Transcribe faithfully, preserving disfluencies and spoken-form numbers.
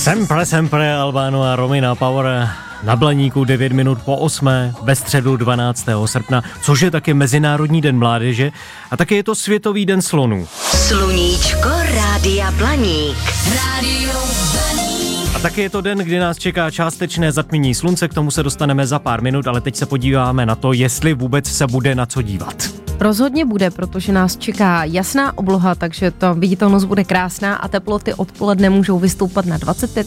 Sempre, sempre, Albano a Romina Power na Blaníku devět minut po osmé ve středu dvanáctého srpna, což je taky Mezinárodní den mládeže a taky je to Světový den slonů. Sluníčko Rádia Blaník. Rádio Blaník. A taky je to den, kdy nás čeká částečné zatmění slunce, k tomu se dostaneme za pár minut, ale teď se podíváme na to, jestli vůbec se bude na co dívat. Rozhodně bude, protože nás čeká jasná obloha, takže ta viditelnost bude krásná a teploty odpoledne můžou vystoupat na dvacet pět